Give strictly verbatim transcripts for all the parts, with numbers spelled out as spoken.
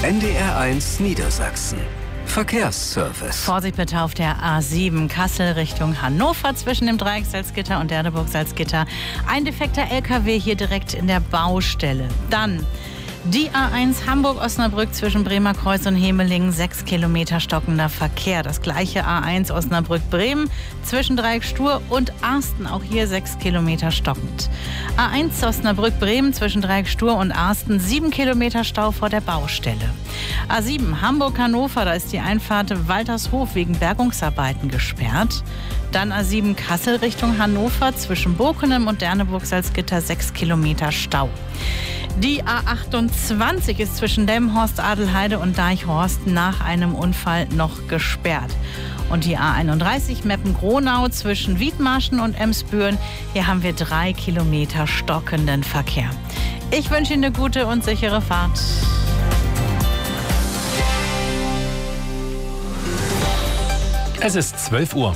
N D R eins Niedersachsen. Verkehrsservice. Vorsicht bitte auf der A sieben Kassel Richtung Hannover zwischen dem Dreieck Salzgitter und Derneburg-Salzgitter. Ein defekter L K W hier direkt in der Baustelle. Dann die A eins Hamburg-Osnabrück zwischen Bremer Kreuz und Hemelingen, sechs Kilometer stockender Verkehr. Das gleiche A eins Osnabrück-Bremen zwischen Dreieck Stur und Arsten, auch hier sechs Kilometer stockend. A eins Osnabrück-Bremen zwischen Dreieck Stur und Arsten, sieben Kilometer Stau vor der Baustelle. A sieben Hamburg-Hannover, da ist die Einfahrt Waltershof wegen Bergungsarbeiten gesperrt. Dann A sieben Kassel Richtung Hannover zwischen Bokenem und Derneburg-Salzgitter, sechs Kilometer Stau. Die A achtundzwanzig ist zwischen Delmenhorst, Adelheide und Deichhorst nach einem Unfall noch gesperrt. Und die A einunddreißig Meppen-Gronau zwischen Wiedmarschen und Emsbüren, hier haben wir drei Kilometer stockenden Verkehr. Ich wünsche Ihnen eine gute und sichere Fahrt. Es ist zwölf Uhr.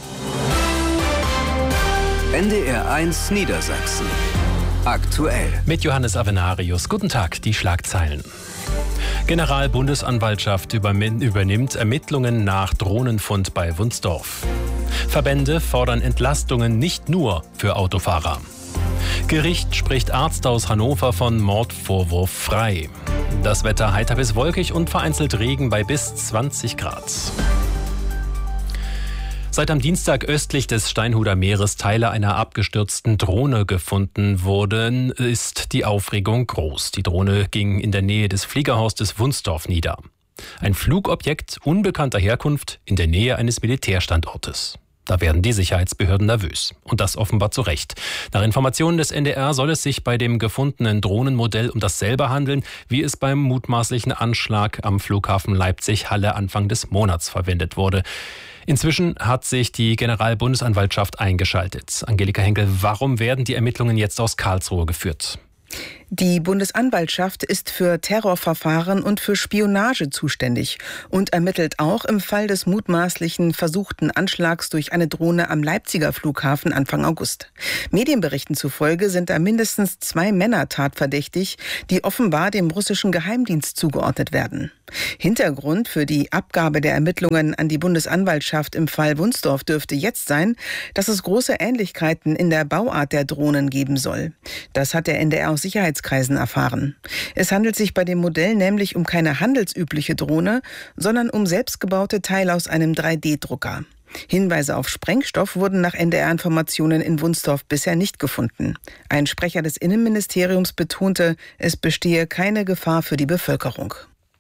N D R eins Niedersachsen. Aktuell. Mit Johannes Avenarius. Guten Tag, die Schlagzeilen. Generalbundesanwaltschaft übernimmt Ermittlungen nach Drohnenfund bei Wunsdorf. Verbände fordern Entlastungen nicht nur für Autofahrer. Gericht spricht Arzt aus Hannover von Mordvorwurf frei. Das Wetter heiter bis wolkig und vereinzelt Regen bei bis zwanzig Grad. Seit am Dienstag östlich des Steinhuder Meeres Teile einer abgestürzten Drohne gefunden wurden, ist die Aufregung groß. Die Drohne ging in der Nähe des Fliegerhorstes Wunsdorf nieder. Ein Flugobjekt unbekannter Herkunft in der Nähe eines Militärstandortes. Da werden die Sicherheitsbehörden nervös. Und das offenbar zu Recht. Nach Informationen des N D R soll es sich bei dem gefundenen Drohnenmodell um dasselbe handeln, wie es beim mutmaßlichen Anschlag am Flughafen Leipzig-Halle Anfang des Monats verwendet wurde. Inzwischen hat sich die Generalbundesanwaltschaft eingeschaltet. Angelika Henkel, warum werden die Ermittlungen jetzt aus Karlsruhe geführt? Die Bundesanwaltschaft ist für Terrorverfahren und für Spionage zuständig und ermittelt auch im Fall des mutmaßlichen versuchten Anschlags durch eine Drohne am Leipziger Flughafen Anfang August. Medienberichten zufolge sind da mindestens zwei Männer tatverdächtig, die offenbar dem russischen Geheimdienst zugeordnet werden. Hintergrund für die Abgabe der Ermittlungen an die Bundesanwaltschaft im Fall Wunsdorf dürfte jetzt sein, dass es große Ähnlichkeiten in der Bauart der Drohnen geben soll. Das hat der N D R aus Sicherheitskreisen erfahren. Es handelt sich bei dem Modell nämlich um keine handelsübliche Drohne, sondern um selbstgebaute Teile aus einem drei D Drucker. Hinweise auf Sprengstoff wurden nach N D R-Informationen in Wunsdorf bisher nicht gefunden. Ein Sprecher des Innenministeriums betonte, es bestehe keine Gefahr für die Bevölkerung.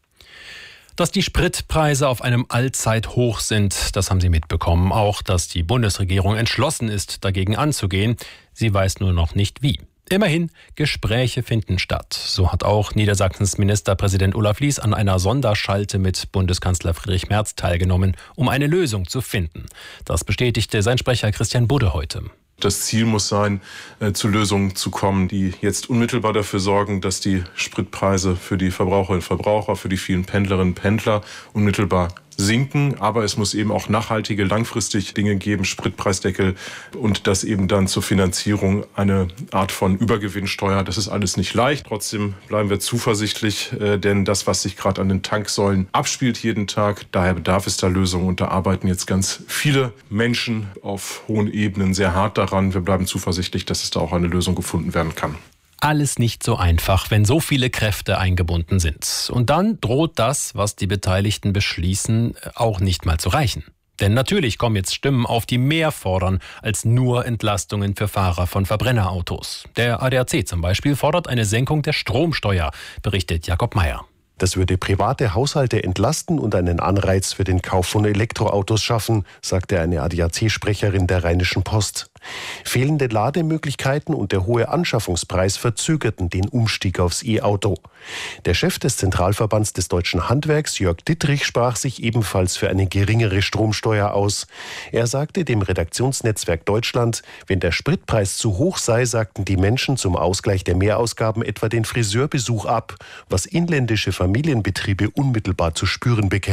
Dass die Spritpreise auf einem Allzeithoch sind, das haben Sie mitbekommen. Auch, dass die Bundesregierung entschlossen ist, dagegen anzugehen. Sie weiß nur noch nicht wie. Immerhin, Gespräche finden statt. So hat auch Niedersachsens Ministerpräsident Olaf Lies an einer Sonderschalte mit Bundeskanzler Friedrich Merz teilgenommen, um eine Lösung zu finden. Das bestätigte sein Sprecher Christian Budde heute. Das Ziel muss sein, zu Lösungen zu kommen, die jetzt unmittelbar dafür sorgen, dass die Spritpreise für die Verbraucherinnen und Verbraucher, für die vielen Pendlerinnen und Pendler unmittelbar sinken. Aber es muss eben auch nachhaltige, langfristig Dinge geben, Spritpreisdeckel und das eben dann zur Finanzierung eine Art von Übergewinnsteuer. Das ist alles nicht leicht. Trotzdem bleiben wir zuversichtlich, denn das, was sich gerade an den Tanksäulen abspielt jeden Tag, daher bedarf es da Lösungen und da arbeiten jetzt ganz viele Menschen auf hohen Ebenen sehr hart daran. Wir bleiben zuversichtlich, dass es da auch eine Lösung gefunden werden kann. Alles nicht so einfach, wenn so viele Kräfte eingebunden sind. Und dann droht das, was die Beteiligten beschließen, auch nicht mal zu reichen. Denn natürlich kommen jetzt Stimmen auf, die mehr fordern als nur Entlastungen für Fahrer von Verbrennerautos. Der A D A C zum Beispiel fordert eine Senkung der Stromsteuer, berichtet Jakob Meyer. Das würde private Haushalte entlasten und einen Anreiz für den Kauf von Elektroautos schaffen, sagte eine A D A C-Sprecherin der Rheinischen Post. Fehlende Lademöglichkeiten und der hohe Anschaffungspreis verzögerten den Umstieg aufs E-Auto. Der Chef des Zentralverbands des deutschen Handwerks, Jörg Dittrich, sprach sich ebenfalls für eine geringere Stromsteuer aus. Er sagte dem Redaktionsnetzwerk Deutschland, wenn der Spritpreis zu hoch sei, sagten die Menschen zum Ausgleich der Mehrausgaben etwa den Friseurbesuch ab, was inländische Familienbetriebe unmittelbar zu spüren bekämen.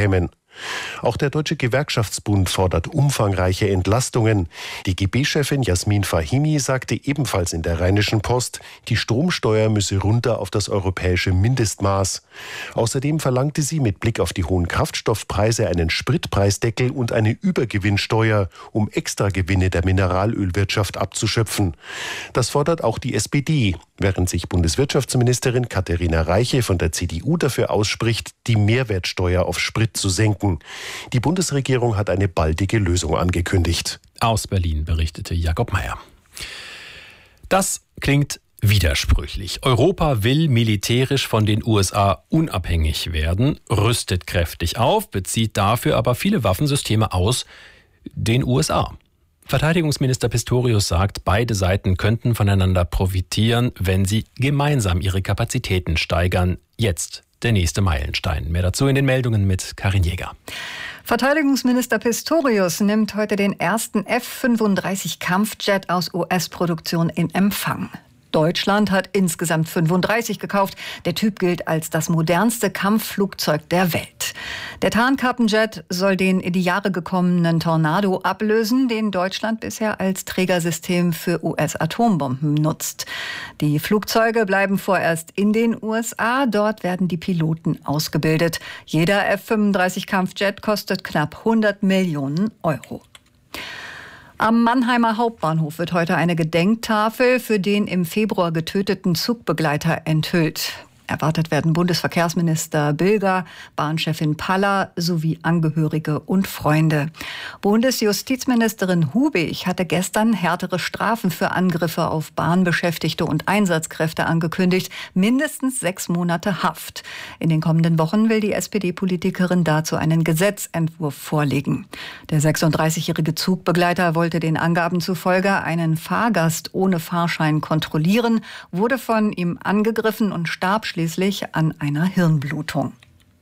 Auch der Deutsche Gewerkschaftsbund fordert umfangreiche Entlastungen. Die G B-Chefin Jasmin Fahimi sagte ebenfalls in der Rheinischen Post, die Stromsteuer müsse runter auf das europäische Mindestmaß. Außerdem verlangte sie mit Blick auf die hohen Kraftstoffpreise einen Spritpreisdeckel und eine Übergewinnsteuer, um Extragewinne der Mineralölwirtschaft abzuschöpfen. Das fordert auch die S P D, während sich Bundeswirtschaftsministerin Katharina Reiche von der C D U dafür ausspricht, die Mehrwertsteuer auf Sprit zu senken. Die Bundesregierung hat eine baldige Lösung angekündigt. Aus Berlin berichtete Jakob Meyer. Das klingt widersprüchlich. Europa will militärisch von den U S A unabhängig werden, rüstet kräftig auf, bezieht dafür aber viele Waffensysteme aus den U S A. Verteidigungsminister Pistorius sagt, beide Seiten könnten voneinander profitieren, wenn sie gemeinsam ihre Kapazitäten steigern. Jetzt der nächste Meilenstein. Mehr dazu in den Meldungen mit Karin Jäger. Verteidigungsminister Pistorius nimmt heute den ersten F fünfunddreißig Kampfjet aus U S-Produktion in Empfang. Deutschland hat insgesamt fünfunddreißig gekauft. Der Typ gilt als das modernste Kampfflugzeug der Welt. Der Tarnkappenjet soll den in die Jahre gekommenen Tornado ablösen, den Deutschland bisher als Trägersystem für U S-Atombomben nutzt. Die Flugzeuge bleiben vorerst in den U S A. Dort werden die Piloten ausgebildet. Jeder F fünfunddreißig Kampfjet kostet knapp hundert Millionen Euro. Am Mannheimer Hauptbahnhof wird heute eine Gedenktafel für den im Februar getöteten Zugbegleiter enthüllt. Erwartet werden Bundesverkehrsminister Bilger, Bahnchefin Paller sowie Angehörige und Freunde. Bundesjustizministerin Hubig hatte gestern härtere Strafen für Angriffe auf Bahnbeschäftigte und Einsatzkräfte angekündigt. Mindestens sechs Monate Haft. In den kommenden Wochen will die S P D-Politikerin dazu einen Gesetzentwurf vorlegen. Der sechsunddreißigjährige Zugbegleiter wollte den Angaben zufolge einen Fahrgast ohne Fahrschein kontrollieren, wurde von ihm angegriffen und starb schließlich schließlich an einer Hirnblutung.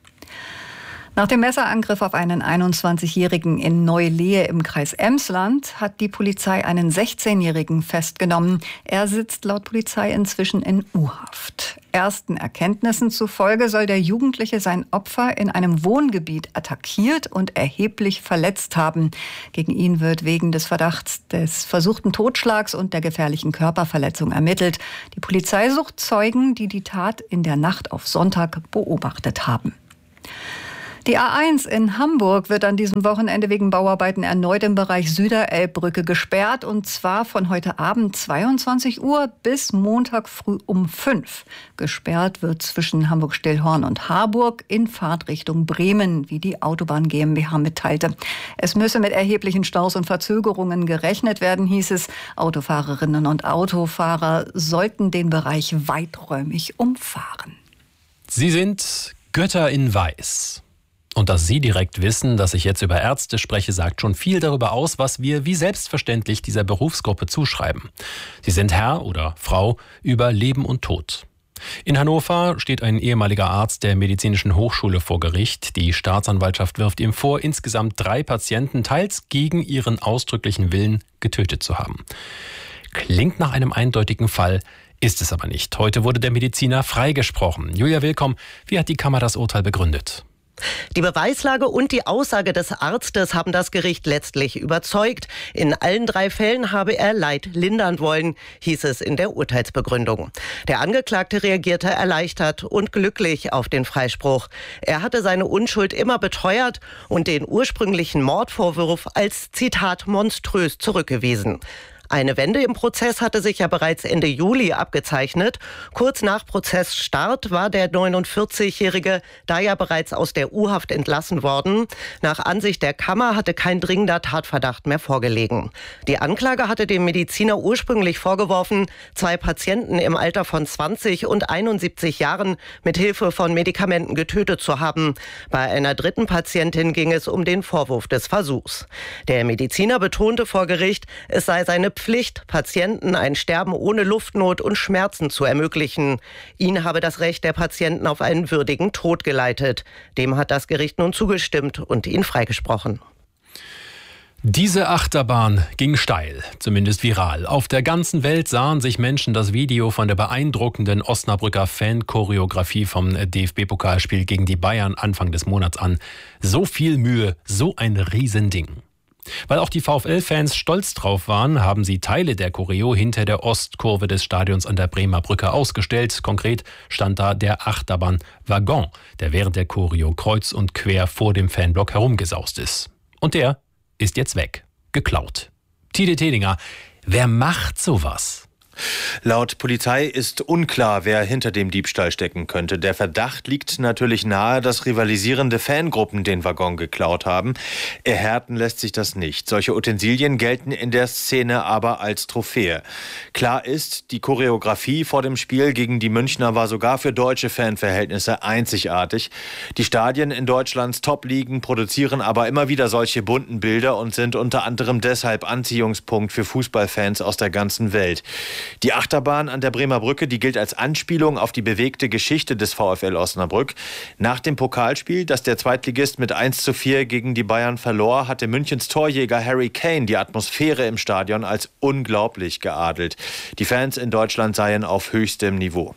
Nach dem Messerangriff auf einen einundzwanzigjährigen in Neulehe im Kreis Emsland hat die Polizei einen sechzehnjährigen festgenommen. Er sitzt laut Polizei inzwischen in U-Haft. Ersten Erkenntnissen zufolge soll der Jugendliche sein Opfer in einem Wohngebiet attackiert und erheblich verletzt haben. Gegen ihn wird wegen des Verdachts des versuchten Totschlags und der gefährlichen Körperverletzung ermittelt. Die Polizei sucht Zeugen, die die Tat in der Nacht auf Sonntag beobachtet haben. Die A eins in Hamburg wird an diesem Wochenende wegen Bauarbeiten erneut im Bereich Süderelbbrücke gesperrt, und zwar von heute Abend zweiundzwanzig Uhr bis Montag früh um fünf. Gesperrt wird zwischen Hamburg-Stillhorn und Harburg in Fahrtrichtung Bremen, wie die Autobahn GmbH mitteilte. Es müsse mit erheblichen Staus und Verzögerungen gerechnet werden, hieß es. Autofahrerinnen und Autofahrer sollten den Bereich weiträumig umfahren. Sie sind Götter in Weiß. Und dass Sie direkt wissen, dass ich jetzt über Ärzte spreche, sagt schon viel darüber aus, was wir wie selbstverständlich dieser Berufsgruppe zuschreiben. Sie sind Herr oder Frau über Leben und Tod. In Hannover steht ein ehemaliger Arzt der Medizinischen Hochschule vor Gericht. Die Staatsanwaltschaft wirft ihm vor, insgesamt drei Patienten teils gegen ihren ausdrücklichen Willen getötet zu haben. Klingt nach einem eindeutigen Fall, ist es aber nicht. Heute wurde der Mediziner freigesprochen. Julia Willkomm, wie hat die Kammer das Urteil begründet? Die Beweislage und die Aussage des Arztes haben das Gericht letztlich überzeugt. In allen drei Fällen habe er Leid lindern wollen, hieß es in der Urteilsbegründung. Der Angeklagte reagierte erleichtert und glücklich auf den Freispruch. Er hatte seine Unschuld immer beteuert und den ursprünglichen Mordvorwurf als, Zitat, monströs zurückgewiesen. Eine Wende im Prozess hatte sich ja bereits Ende Juli abgezeichnet. Kurz nach Prozessstart war der neunundvierzigjährige da ja bereits aus der U-Haft entlassen worden. Nach Ansicht der Kammer hatte kein dringender Tatverdacht mehr vorgelegen. Die Anklage hatte dem Mediziner ursprünglich vorgeworfen, zwei Patienten im Alter von zwanzig und einundsiebzig Jahren mit Hilfe von Medikamenten getötet zu haben. Bei einer dritten Patientin ging es um den Vorwurf des Versuchs. Der Mediziner betonte vor Gericht, es sei seine Pflicht, Patienten ein Sterben ohne Luftnot und Schmerzen zu ermöglichen. Ihn habe das Recht der Patienten auf einen würdigen Tod geleitet. Dem hat das Gericht nun zugestimmt und ihn freigesprochen. Diese Achterbahn ging steil, zumindest viral. Auf der ganzen Welt sahen sich Menschen das Video von der beeindruckenden Osnabrücker Fan-Choreografie vom D F B-Pokalspiel gegen die Bayern Anfang des Monats an. So viel Mühe, so ein Riesending. Weil auch die VfL-Fans stolz drauf waren, haben sie Teile der Choreo hinter der Ostkurve des Stadions an der Bremer Brücke ausgestellt. Konkret stand da der Achterbahn-Waggon, der während der Choreo kreuz und quer vor dem Fanblock herumgesaust ist. Und der ist jetzt weg. Geklaut. Tide Tedinger, wer macht sowas? Laut Polizei ist unklar, wer hinter dem Diebstahl stecken könnte. Der Verdacht liegt natürlich nahe, dass rivalisierende Fangruppen den Waggon geklaut haben. Erhärten lässt sich das nicht. Solche Utensilien gelten in der Szene aber als Trophäe. Klar ist, die Choreografie vor dem Spiel gegen die Münchner war sogar für deutsche Fanverhältnisse einzigartig. Die Stadien in Deutschlands Top-Ligen produzieren aber immer wieder solche bunten Bilder und sind unter anderem deshalb Anziehungspunkt für Fußballfans aus der ganzen Welt. Die Achterbahn an der Bremer Brücke, die gilt als Anspielung auf die bewegte Geschichte des VfL Osnabrück. Nach dem Pokalspiel, das der Zweitligist mit eins zu vier gegen die Bayern verlor, hatte Münchens Torjäger Harry Kane die Atmosphäre im Stadion als unglaublich geadelt. Die Fans in Deutschland seien auf höchstem Niveau.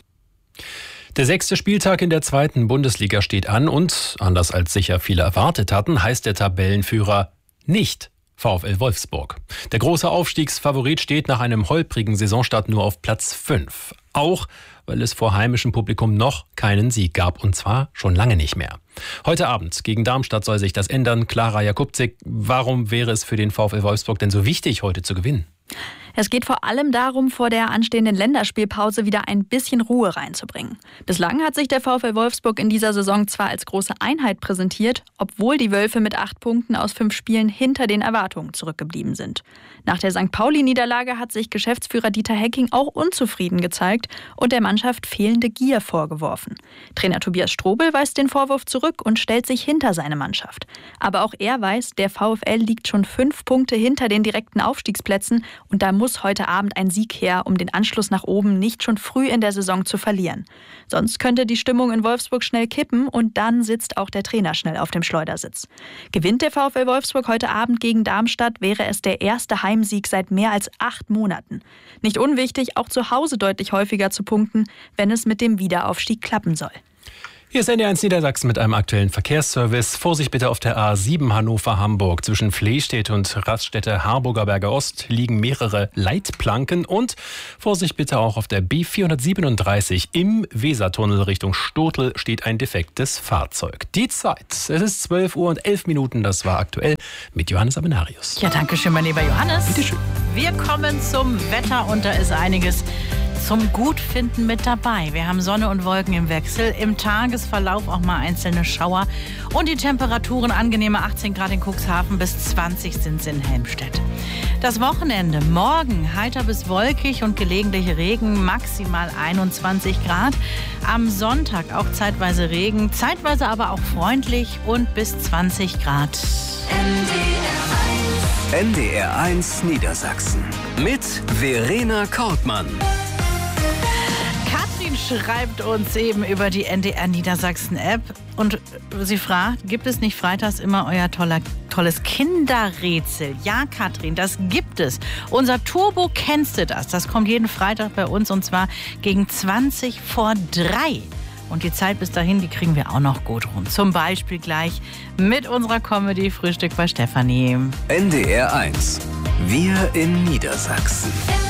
Der sechste Spieltag in der zweiten Bundesliga steht an und, anders als sicher viele erwartet hatten, heißt der Tabellenführer nicht VfL Wolfsburg. Der große Aufstiegsfavorit steht nach einem holprigen Saisonstart nur auf Platz fünf. Auch, weil es vor heimischem Publikum noch keinen Sieg gab, und zwar schon lange nicht mehr. Heute Abend gegen Darmstadt soll sich das ändern. Clara Jakubczyk, warum wäre es für den VfL Wolfsburg denn so wichtig, heute zu gewinnen? Es geht vor allem darum, vor der anstehenden Länderspielpause wieder ein bisschen Ruhe reinzubringen. Bislang hat sich der VfL Wolfsburg in dieser Saison zwar als große Einheit präsentiert, obwohl die Wölfe mit acht Punkten aus fünf Spielen hinter den Erwartungen zurückgeblieben sind. Nach der Sankt Pauli-Niederlage hat sich Geschäftsführer Dieter Hecking auch unzufrieden gezeigt und der Mannschaft fehlende Gier vorgeworfen. Trainer Tobias Strobel weist den Vorwurf zurück und stellt sich hinter seine Mannschaft. Aber auch er weiß, der VfL liegt schon fünf Punkte hinter den direkten Aufstiegsplätzen und da muss heute Abend ein Sieg her, um den Anschluss nach oben nicht schon früh in der Saison zu verlieren. Sonst könnte die Stimmung in Wolfsburg schnell kippen und dann sitzt auch der Trainer schnell auf dem Schleudersitz. Gewinnt der VfL Wolfsburg heute Abend gegen Darmstadt, wäre es der erste Heimsieg seit mehr als acht Monaten. Nicht unwichtig, auch zu Hause deutlich häufiger zu punkten, wenn es mit dem Wiederaufstieg klappen soll. Hier ist N D R eins Niedersachsen mit einem aktuellen Verkehrsservice. Vorsicht bitte auf der A sieben Hannover-Hamburg. Zwischen Flehstedt und Raststätte Harburger Berge Ost liegen mehrere Leitplanken. Und Vorsicht bitte auch auf der B vierhundertsiebenunddreißig im Wesertunnel Richtung Stotel steht ein defektes Fahrzeug. Die Zeit, es ist zwölf Uhr und elf Minuten, das war aktuell mit Johannes Abenarius. Ja, danke schön, mein lieber Johannes. Bitte schön. Wir kommen zum Wetter und da ist einiges zum Gutfinden mit dabei. Wir haben Sonne und Wolken im Wechsel, im Tagesverlauf auch mal einzelne Schauer und die Temperaturen angenehme achtzehn Grad in Cuxhaven, bis zwanzig sind es in Helmstedt. Das Wochenende, morgen heiter bis wolkig und gelegentliche Regen, maximal einundzwanzig Grad. Am Sonntag auch zeitweise Regen, zeitweise aber auch freundlich und bis zwanzig Grad. N D R eins Niedersachsen mit Verena Kortmann. Katrin schreibt uns eben über die N D R Niedersachsen App und sie fragt, gibt es nicht freitags immer euer toller, tolles Kinderrätsel? Ja, Katrin, das gibt es. Unser Turbo Kennst du das? Das kommt jeden Freitag bei uns und zwar gegen zwanzig vor drei. Und die Zeit bis dahin, die kriegen wir auch noch gut rum. Zum Beispiel gleich mit unserer Comedy Frühstück bei Stefanie. N D R eins. Wir in Niedersachsen.